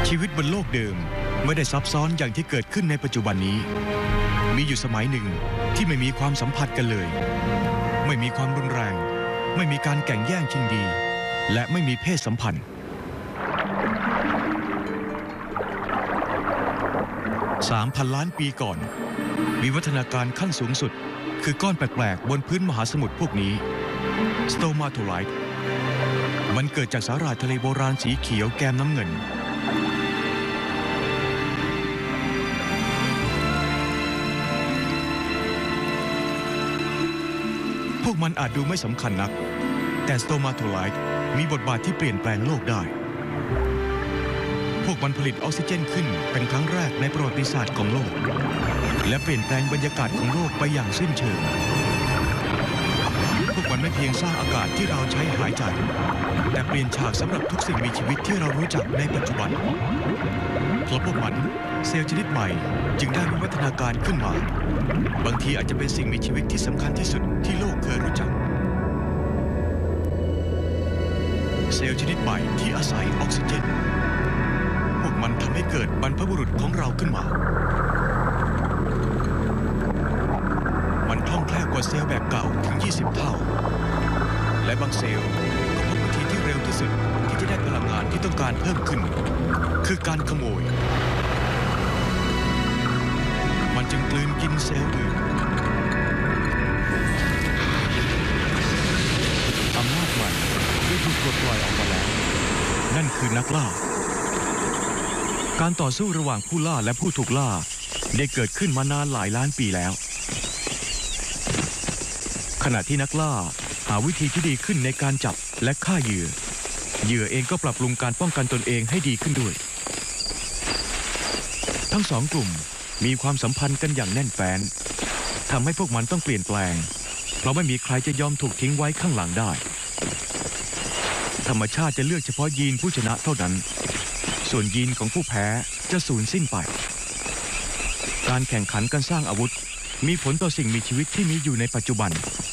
ชีวิตบนโลกเดิมไม่ได้ซับซ้อนอย่างที่เกิดขึ้นในปัจจุบันนี้มีอยู่สมัยหนึ่งที่ไม่มีความสัมพันธ์กันเลยไม่มีความรุนแรงไม่มีการแข่งแย่งชิงดีและไม่มีเพศสัมพันธ์3,000 ล้านปีก่อนวิวัฒนาการขั้นสูงสุดคือก้อนแปลกๆบนพื้นมหาสมุทรพวกนี้สโตมาโทไลต์มันเกิดจากสาหร่ายทะเลโบราณสีเขียวแกมน้ำเงินพวกมันอาจดูไม่สำคัญนักแต่สโตมาโทไลต์มีบทบาทที่เปลี่ยนแปลงโลกได้พวกมันผลิตออกซิเจนขึ้นเป็นครั้งแรกในประวัติศาสตร์ของโลกและเปลี่ยนแปลงบรรยากาศของโลกไปอย่างสิ้นเชิงพวกมันไม่เพียงสร้างอากาศที่เราใช้หายใจแต่เปลี่ยนฉากสำหรับทุกสิ่งมีชีวิตที่เรารู้จักในปัจจุบันเพราะพวกมันเซลล์ชนิดใหม่จึงได้วิวัฒนาการขึ้นมาบางทีอาจจะเป็นสิ่งมีชีวิตที่สำคัญที่สุดที่โลกเคยรู้จักเซลล์ชนิดใหม่ที่อาศัยออกซิเจนพวกมันทำให้เกิดบรรพบุรุษของเราขึ้นมามันคล่องแคล่วกว่าเซลล์แบบเก่าถึง20 เท่าและบางเซลล์ก็พบวิธีที่เร็วที่สุดที่จะได้พลังงานที่ต้องการเพิ่มขึ้นคือการขโมยมันจึงกลืนกินเซลล์อื่นอำนาจใหม่ได้ถูกปลดปล่อยออกมาแล้วนั่นคือนักล่าการต่อสู้ระหว่างผู้ล่าและผู้ถูกล่าได้เกิดขึ้นมานานหลายล้านปีแล้วขณะที่นักล่าหาวิธีที่ดีขึ้นในการจับและฆ่าเหยื่อเองก็ปรับปรุงการป้องกันตนเองให้ดีขึ้นด้วยทั้งสองกลุ่มมีความสัมพันธ์กันอย่างแน่นแฟ้นทำให้พวกมันต้องเปลี่ยนแปลงเพราะไม่มีใครจะยอมถูกทิ้งไว้ข้างหลังได้ธรรมชาติจะเลือกเฉพาะยีนผู้ชนะเท่านั้นส่วนยีนของผู้แพ้จะสูญสิ้นไปการแข่งขันกันสร้างอาวุธมีผลต่อสิ่งมีชีวิตที่มีอยู่ในปัจจุบัน